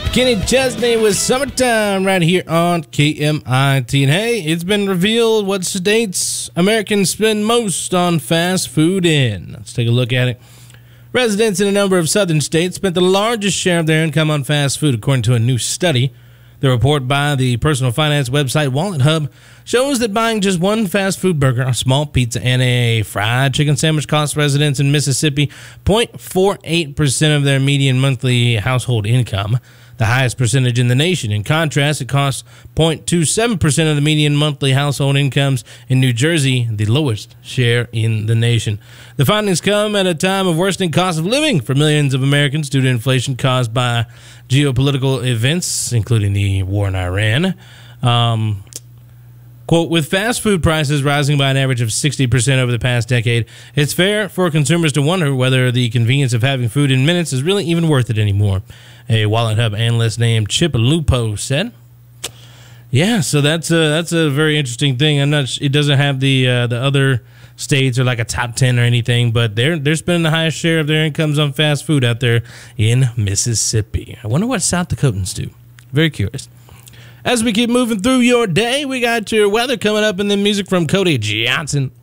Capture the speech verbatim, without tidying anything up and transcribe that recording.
Kenny Chesney with Summertime right here on K M I T. And hey, it's been revealed what states Americans spend most on fast food in. Let's take a look at it. Residents in a number of southern states spent the largest share of their income on fast food, according to a new study. The report by the personal finance website Wallet Hub shows that buying just one fast food burger, a small pizza, and a fried chicken sandwich costs residents in Mississippi zero point four eight percent of their median monthly household income, the highest percentage in the nation. In contrast, it costs zero point two seven percent of the median monthly household incomes in New Jersey, the lowest share in the nation. The findings come at a time of worsening cost of living for millions of Americans due to inflation caused by geopolitical events, including the war in Iran. Um, quote, with fast food prices rising by an average of sixty percent over the past decade, it's fair for consumers to wonder whether the convenience of having food in minutes is really even worth it anymore, a Wallet Hub analyst named Chip Lupo said. Yeah, so that's a, that's a very interesting thing. I'm not. It doesn't have the uh, the other states or like a top ten or anything, but they're they're spending the highest share of their incomes on fast food out there in Mississippi. I wonder what South Dakotans do. Very curious. As we keep moving through your day, we got your weather coming up and then music from Cody Johnson.